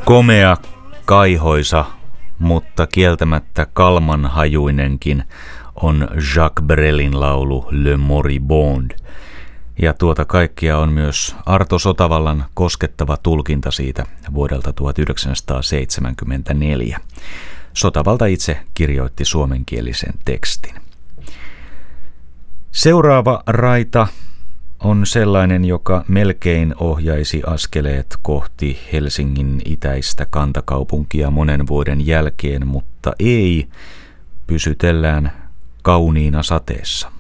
Komea, kaihoisa, mutta kieltämättä kalmanhajuinenkin on Jacques Brelin laulu Le Moribond. Ja tuota kaikkia on myös Arto Sotavallan koskettava tulkinta siitä vuodelta 1974. Sotavalta itse kirjoitti suomenkielisen tekstin. Seuraava raita on sellainen, joka melkein ohjaisi askeleet kohti Helsingin itäistä kantakaupunkia monen vuoden jälkeen, mutta ei, pysytellään kauniina sateessa.